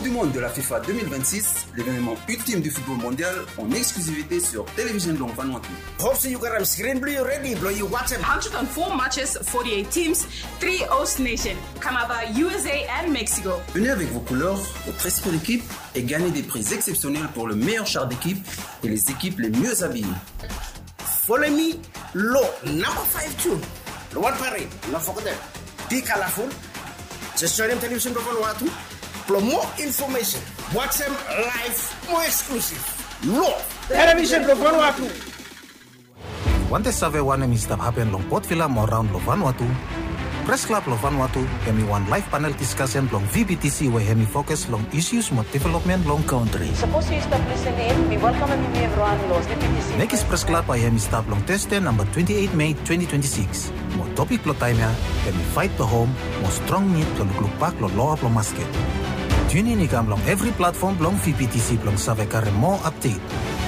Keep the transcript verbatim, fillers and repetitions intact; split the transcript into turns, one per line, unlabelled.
Coupe du Monde de la FIFA deux mille vingt-six, l'événement ultime du football mondial en exclusivité sur Télévision Long Vanuatu.
Hope you got a screen blue ready, blow you watch
one hundred four matches, forty-eight teams, three host nations, Canada, U S A and Mexico.
Venez avec vos couleurs, votre esprit d'équipe et gagnez des prix exceptionnels pour le meilleur char d'équipe et les équipes les mieux habillées.
Follow me, low, number five two. The one parade, not forget. Be colorful. Just join them Television Long Vanuatu. For more information, watch them live, more exclusive. Low, Television Long Vanuatu.
Want to save one mi stap happen long pot film around Long Vanuatu? Press Club Long Vanuatu hemi one live panel discussion long V B T C where hemi focus long issues mo development long country.
Suppose you stop listening, we welcome everyone los V B T C.
Next Press Club ay hemi stop long teste number twenty-eight May twenty twenty-six. Mo topic lo time hemi fight to home, mo strong need lo luklupak lo law lo basket. Tune in ikam long every platform long V B T C long save kare mo update.